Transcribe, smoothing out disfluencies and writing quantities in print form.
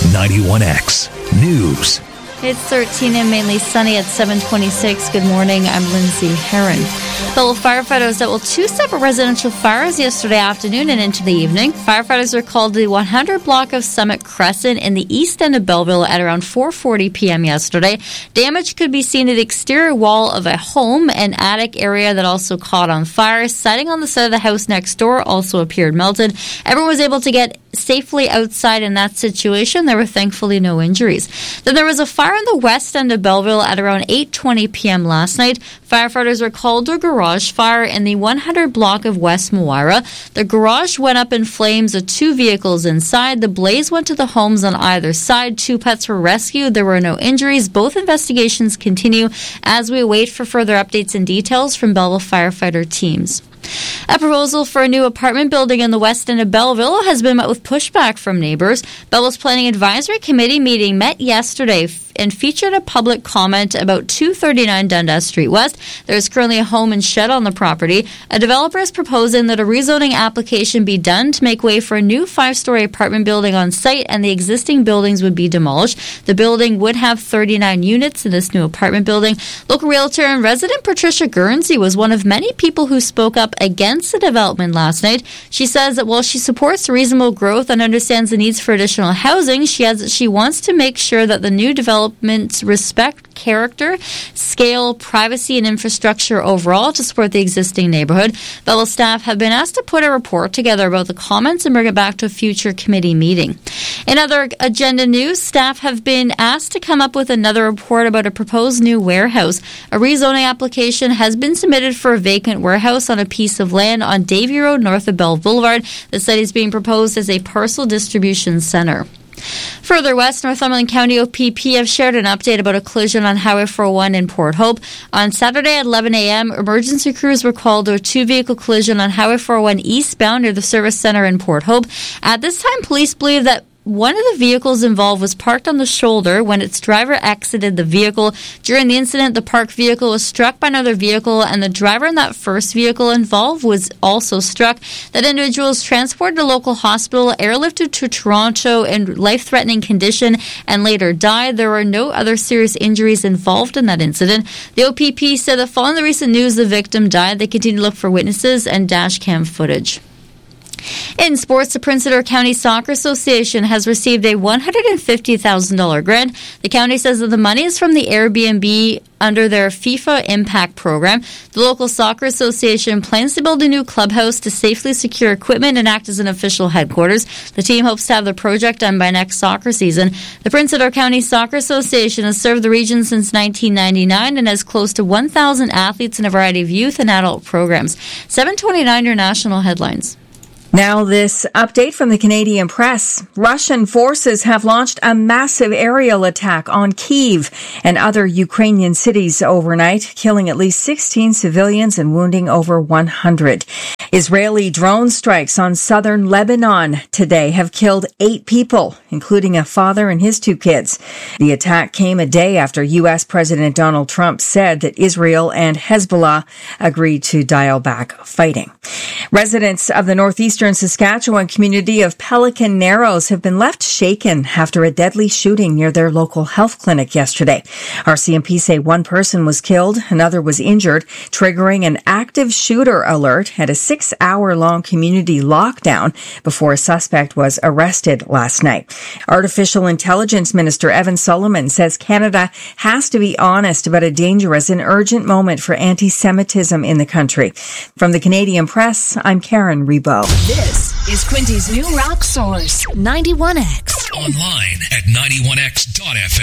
91X News. It's 13 and mainly sunny at 7:26. Good morning. I'm Lindsay Herron. Fellow firefighters dealt with two separate residential fires yesterday afternoon and into the evening. Firefighters were called to the 100 block of Summit Crescent in the east end of Belleville at around 4:40 p.m. yesterday. Damage could be seen at the exterior wall of a home and attic area that also caught on fire. Siding on the side of the house next door also appeared melted. Everyone was able to get safely outside in that situation. There were thankfully no injuries. Then there was a fire in the west end of Belleville at around 8:20 p.m. last night. Firefighters were called to a garage fire in the 100 block of West Moira. The garage went up in flames with two vehicles inside. The blaze went to the homes on either side. Two pets were rescued. There were no injuries. Both investigations continue as we wait for further updates and details from Belleville firefighter teams. A proposal for a new apartment building in the west end of Belleville has been met with pushback from neighbors. Belleville's Planning Advisory Committee meeting met yesterday and featured a public comment about 239 Dundas Street West. There is currently a home and shed on the property. A developer is proposing that a rezoning application be done to make way for a new 5-story apartment building on site, and the existing buildings would be demolished. The building would have 39 units in this new apartment building. Local realtor and resident Patricia Guernsey was one of many people who spoke up against the development last night. She says that while she supports reasonable growth and understands the needs for additional housing, she adds that she wants to make sure that the new developments respect character, scale, privacy, and infrastructure overall to support the existing neighborhood. Belleville staff have been asked to put a report together about the comments and bring it back to a future committee meeting. In other agenda news, staff have been asked to come up with another report about a proposed new warehouse. A rezoning application has been submitted for a vacant warehouse on a piece of land on Davie Road north of Bell Boulevard. The site is being proposed as a parcel distribution center. Further west, Northumberland County OPP have shared an update about a collision on Highway 401 in Port Hope. On Saturday at 11 a.m., emergency crews were called to a two-vehicle collision on Highway 401 eastbound near the service center in Port Hope. At this time, police believe that one of the vehicles involved was parked on the shoulder when its driver exited the vehicle. During the incident, the parked vehicle was struck by another vehicle, and the driver in that first vehicle involved was also struck. That individual was transported to a local hospital, airlifted to Toronto in life-threatening condition, and later died. There were no other serious injuries involved in that incident. The OPP said that following the recent news the victim died, they continue to look for witnesses and dash cam footage. In sports, the Prince Edward County Soccer Association has received a $150,000 grant. The county says that the money is from the Airbnb under their FIFA Impact program. The local soccer association plans to build a new clubhouse to safely secure equipment and act as an official headquarters. The team hopes to have the project done by next soccer season. The Prince Edward County Soccer Association has served the region since 1999 and has close to 1,000 athletes in a variety of youth and adult programs. 7:29 are national headlines. Now this update from the Canadian Press. Russian forces have launched a massive aerial attack on Kyiv and other Ukrainian cities overnight, killing at least 16 civilians and wounding over 100. Israeli drone strikes on southern Lebanon today have killed 8 people, including a father and his 2 kids. The attack came a day after U.S. President Donald Trump said that Israel and Hezbollah agreed to dial back fighting. Residents of the northeastern Saskatchewan community of Pelican Narrows have been left shaken after a deadly shooting near their local health clinic yesterday. RCMP say one person was killed, another was injured, triggering an active shooter alert at a 6-hour-long community lockdown before a suspect was arrested last night. Artificial Intelligence Minister Evan Solomon says Canada has to be honest about a dangerous and urgent moment for anti-Semitism in the country. From the Canadian Press, I'm Karen Rebo. This is Quinty's new rock source, 91X. Online at 91x.fm.